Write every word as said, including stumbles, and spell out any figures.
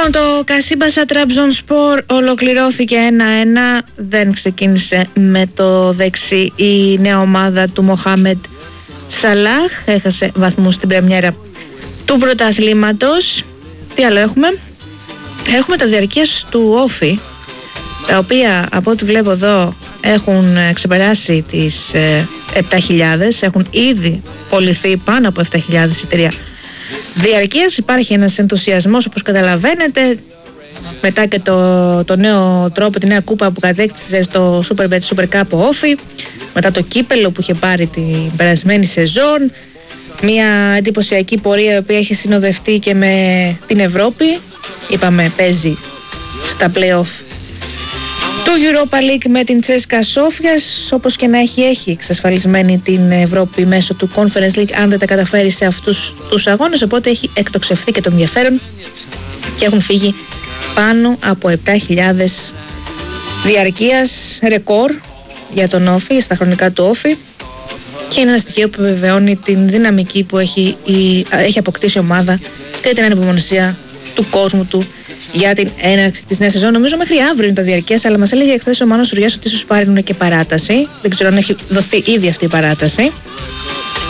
Λοιπόν, το Κασίμπασα Τραμπζονσπορ ολοκληρώθηκε ένα ένα. Δεν ξεκίνησε με το δεξί η νέα ομάδα του Μοχάμετ Σαλάχ. Έχασε βαθμούς στην πρεμιέρα του πρωταθλήματος. Τι άλλο έχουμε? Έχουμε τα διαρκείας του Όφη, τα οποία από ό,τι βλέπω εδώ έχουν ξεπεράσει τις ε, επτά χιλιάδες. Έχουν ήδη πωληθεί πάνω από επτά χιλιάδες εισιτήρια διαρκείας. Υπάρχει ένας ενθουσιασμός, όπως καταλαβαίνετε, μετά και το, το νέο τρόπο, τη νέα κούπα που κατέκτησε στο Superbet Super Cup ο Όφη, μετά το κύπελο που είχε πάρει την περασμένη σεζόν, μια εντυπωσιακή πορεία η οποία έχει συνοδευτεί και με την Ευρώπη. Είπαμε, παίζει στα play-off του Europa League με την Τσέσκα Σόφιας. Όπως και να έχει, έχει εξασφαλισμένη την Ευρώπη μέσω του Conference League αν δεν τα καταφέρει σε αυτούς τους αγώνες, οπότε έχει εκτοξευθεί και το ενδιαφέρον και έχουν φύγει πάνω από επτά χιλιάδες διαρκείας, ρεκόρ για τον Όφη, στα χρονικά του Όφη, και είναι ένα στοιχείο που βεβαιώνει την δυναμική που έχει, η, έχει αποκτήσει η ομάδα και την ανυπομονησία του κόσμου του για την έναρξη της νέας σεζόν. Νομίζω μέχρι αύριο είναι τα διαρκείας, αλλά μας έλεγε εχθές ο Μάνος Σουριάς ότι ίσως πάρουν και παράταση. Δεν ξέρω αν έχει δοθεί ήδη αυτή η παράταση.